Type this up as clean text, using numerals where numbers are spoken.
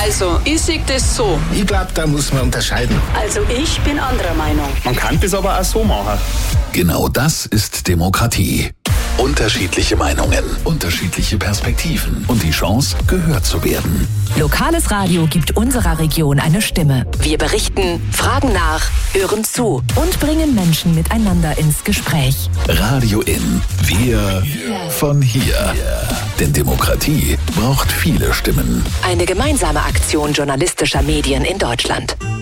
Also, ich sehe das so. Ich glaube, da muss man unterscheiden. Also ich bin anderer Meinung. Man kann das aber auch so machen. Genau das ist Demokratie. Unterschiedliche Meinungen, unterschiedliche Perspektiven und die Chance, gehört zu werden. Lokales Radio gibt unserer Region eine Stimme. Wir berichten, fragen nach, hören zu und bringen Menschen miteinander ins Gespräch. Radio In. Wir von hier. Denn Demokratie braucht viele Stimmen. Eine gemeinsame Aktion journalistischer Medien in Deutschland.